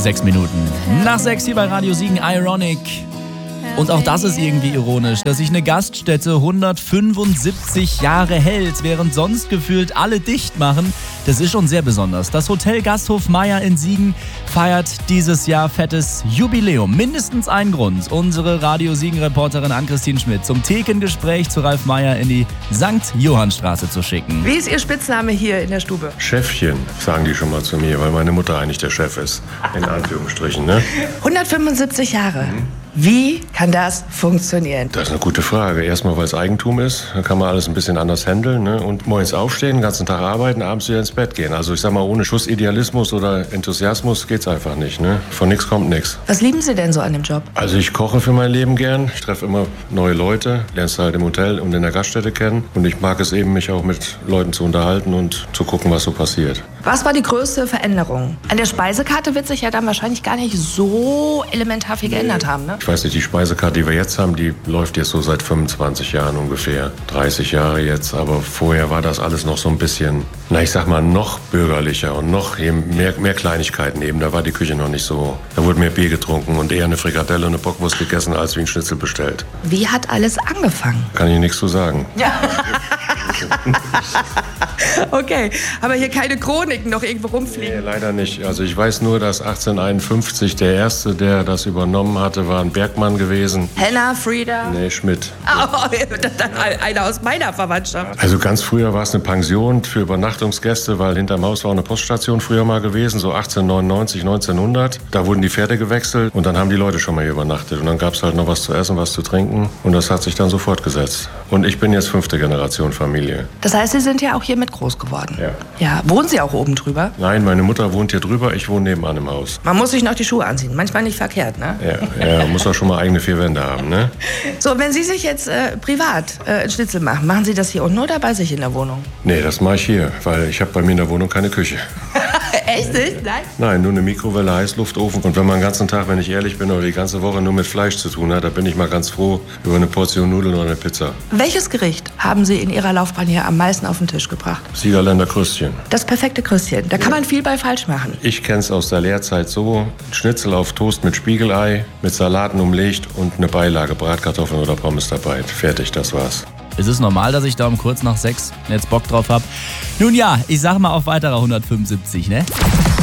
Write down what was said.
6 Minuten nach 6 hier bei Radio Siegen, Ironic. Und auch das ist irgendwie ironisch, dass sich eine Gaststätte 175 Jahre hält, während sonst gefühlt alle dicht machen. Das ist schon sehr besonders. Das Hotel Gasthof Meier in Siegen feiert dieses Jahr fettes Jubiläum. Mindestens ein Grund, unsere Radio Siegen-Reporterin Ann-Christine Schmidt zum Thekengespräch zu Ralf Meier in die St. Johannstraße zu schicken. Wie ist Ihr Spitzname hier in der Stube? Chefchen, sagen die schon mal zu mir, weil meine Mutter eigentlich der Chef ist. In Anführungsstrichen, ne? 175 Jahre. Wie kann das funktionieren? Das ist eine gute Frage. Erstmal, weil es Eigentum ist. Da kann man alles ein bisschen anders handeln. Ne? Und morgens aufstehen, den ganzen Tag arbeiten, abends wieder ins Bett gehen. Also ich sag mal, ohne Schuss Idealismus oder Enthusiasmus geht's einfach nicht. Ne? Von nichts kommt nichts. Was lieben Sie denn so an dem Job? Also ich koche für mein Leben gern. Ich treffe immer neue Leute. Lernst halt im Hotel und in der Gaststätte kennen. Und ich mag es eben, mich auch mit Leuten zu unterhalten und zu gucken, was so passiert. Was war die größte Veränderung? An der Speisekarte wird sich ja dann wahrscheinlich gar nicht so elementar viel geändert haben, ne? Ich weiß nicht, die Speisekarte, die wir jetzt haben, die läuft jetzt so seit 25 Jahren ungefähr. 30 Jahre jetzt, aber vorher war das alles noch so ein bisschen, ich sag mal, noch bürgerlicher und noch mehr Kleinigkeiten eben. Da war die Küche noch nicht so, da wurde mehr Bier getrunken und eher eine Frikadelle und eine Bockwurst gegessen, als wie ein Schnitzel bestellt. Wie hat alles angefangen? Kann ich nichts zu sagen. Ja. Okay, aber hier keine Chroniken noch irgendwo rumfliegen? Nee, leider nicht. Also ich weiß nur, dass 1851 der Erste, der das übernommen hatte, war ein Bergmann gewesen. Henna, Frieda? Nee, Schmidt. Oh, dann einer aus meiner Verwandtschaft. Also ganz früher war es eine Pension für Übernachtungsgäste, weil hinterm Haus war eine Poststation früher mal gewesen, so 1899, 1900. Da wurden die Pferde gewechselt und dann haben die Leute schon mal hier übernachtet. Und dann gab es halt noch was zu essen, was zu trinken und das hat sich dann so fortgesetzt. Und ich bin jetzt 5. Generation Familie. Das heißt, Sie sind ja auch hier mit groß geworden? Ja. Ja, wohnen Sie auch oben drüber? Nein, meine Mutter wohnt hier drüber, ich wohne nebenan im Haus. Man muss sich noch die Schuhe anziehen, manchmal nicht verkehrt, ne? Ja, muss auch schon mal eigene 4 Wände haben, ne? So, wenn Sie sich jetzt privat einen Schnitzel machen Sie das hier unten oder bei sich in der Wohnung? Nee, das mache ich hier, weil ich habe bei mir in der Wohnung keine Küche. Echt nicht? Nein? Nein, nur eine Mikrowelle, Heißluftofen. Und wenn man den ganzen Tag, wenn ich ehrlich bin, oder die ganze Woche nur mit Fleisch zu tun hat, da bin ich mal ganz froh über eine Portion Nudeln oder eine Pizza. Welches Gericht haben Sie in Ihrer Laufbahn hier am meisten auf den Tisch gebracht? Siegerländer Krüstchen. Das perfekte Krüstchen. Da kann man viel bei falsch machen. Ich kenn's aus der Lehrzeit so: Schnitzel auf Toast mit Spiegelei, mit Salaten umlegt und eine Beilage, Bratkartoffeln oder Pommes dabei. Fertig, das war's. Es ist normal, dass ich da um kurz nach 6 jetzt Bock drauf habe. Nun ja, ich sag mal auf weiterer 175, ne?